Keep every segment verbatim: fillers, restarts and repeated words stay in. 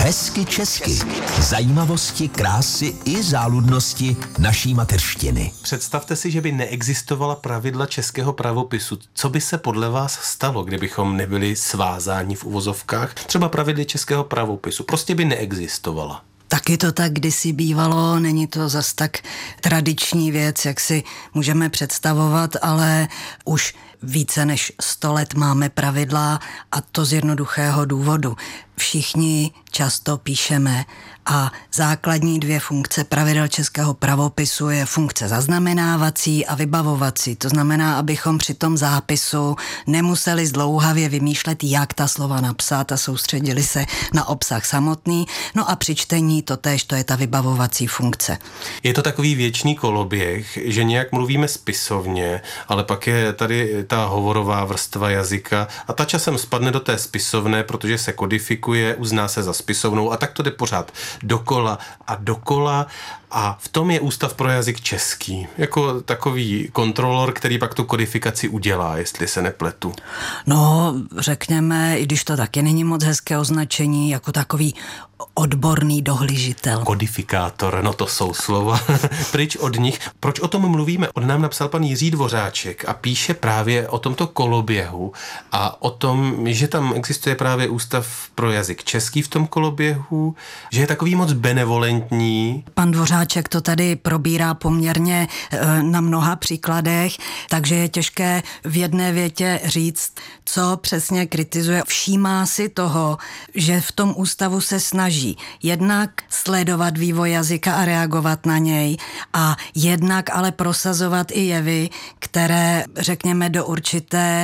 Hezky česky. Zajímavosti, krásy i záludnosti naší mateřštiny. Představte si, že by neexistovala pravidla českého pravopisu. Co by se podle vás stalo, kdybychom nebyli svázáni v uvozovkách? Třeba pravidly českého pravopisu. Prostě by neexistovala. Taky to tak kdysi bývalo, není to zas tak tradiční věc, jak si můžeme představovat, ale už více než sto let máme pravidla a to z jednoduchého důvodu. Všichni často píšeme a základní dvě funkce pravidel českého pravopisu je funkce zaznamenávací a vybavovací. To znamená, abychom při tom zápisu nemuseli zdlouhavě vymýšlet, jak ta slova napsat a soustředili se na obsah samotný. No a při čtení to též, to je ta vybavovací funkce. Je to takový věčný koloběh, že nějak mluvíme spisovně, ale pak je tady ta hovorová vrstva jazyka a ta časem spadne do té spisovné, protože se kodifikuje, uzná se za spisovnou a tak to jde pořád dokola a dokola a v tom je Ústav pro jazyk český. Jako takový kontrolor, který pak tu kodifikaci udělá, jestli se nepletu. No, řekněme, i když to taky není moc hezké označení, jako takový odborný dohlížitel. Kodifikátor, no to jsou slova pryč od nich. Proč o tom mluvíme? On nám napsal pan Jiří Dvořáček a píše právě o tomto koloběhu a o tom, že tam existuje právě Ústav pro jazyk český v tom koloběhu, že je takový moc benevolentní. Pan Dvořáček to tady probírá poměrně e, na mnoha příkladech, takže je těžké v jedné větě říct, co přesně kritizuje. Všímá si toho, že v tom ústavu se snaží jednak sledovat vývoj jazyka a reagovat na něj a jednak ale prosazovat i jevy, které, řekněme, do určité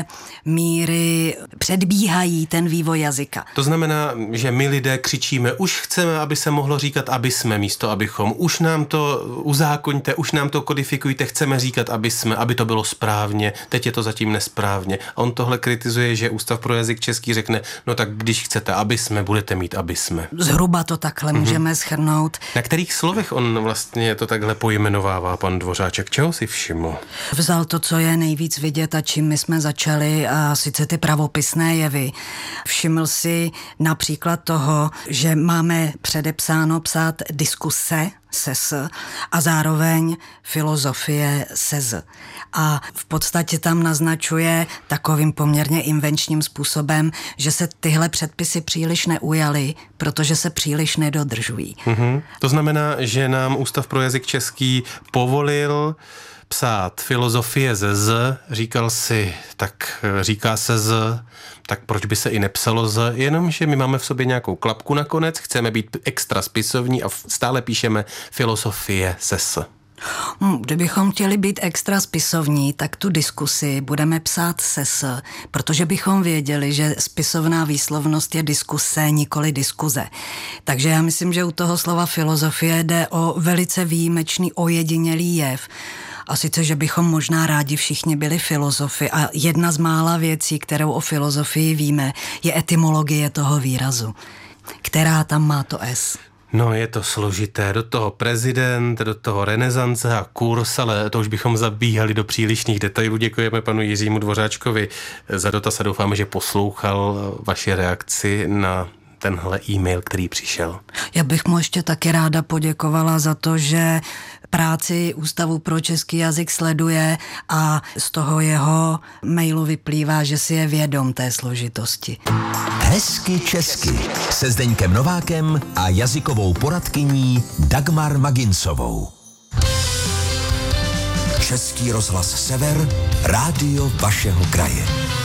míry předbíhají ten vývoj jazyka. To znamená, že my lidé křičíme, už chceme, aby se mohlo říkat, aby jsme, místo abychom. Už nám to uzákoňte, už nám to kodifikujte, chceme říkat, aby jsme, aby to bylo správně, teď je to zatím nesprávně. A on tohle kritizuje, že Ústav pro jazyk český řekne, no tak když chcete, aby jsme, budete mít, aby jsme. Zhruba to takhle mm-hmm. můžeme shrnout. Na kterých slovech on vlastně to takhle pojmenovává, pan Dvořáček? Čeho si všiml? Vzal to, co je nejvíc vidět a čím my jsme začali, a sice ty pravopisné jevy. Všiml si například toho, že máme předepsáno psát diskuse se s a zároveň filozofie se z. A v podstatě tam naznačuje takovým poměrně invenčním způsobem, že se tyhle předpisy příliš neujaly, protože se příliš nedodržují. Mm-hmm. To znamená, že nám Ústav pro jazyk český povolil psát filozofie ze z, říkal si, tak říká se z, tak proč by se i nepsalo z, jenomže my máme v sobě nějakou klapku nakonec, chceme být extra spisovní a stále píšeme filozofie se s. Kdybychom chtěli být extra spisovní, tak tu diskusi budeme psát se s, protože bychom věděli, že spisovná výslovnost je diskuse, nikoli diskuze. Takže já myslím, že u toho slova filozofie jde o velice výjimečný, ojedinělý jev. A sice, že bychom možná rádi všichni byli filozofi a jedna z mála věcí, kterou o filozofii víme, je etymologie toho výrazu, která tam má to S. No, je to složité. Do toho prezident, do toho renesance a kurz, ale to už bychom zabíhali do přílišných detailů. Děkujeme panu Jiřímu Dvořáčkovi za dotaz a doufáme, že poslouchal vaši reakci na tenhle e-mail, který přišel. Já bych mu ještě taky ráda poděkovala za to, že práci Ústavu pro český jazyk sleduje a z toho jeho mailu vyplývá, že si je vědom té složitosti. Hezky česky se Zdeňkem Novákem a jazykovou poradkyní Dagmar Maginsovou. Český rozhlas Sever, rádio vašeho kraje.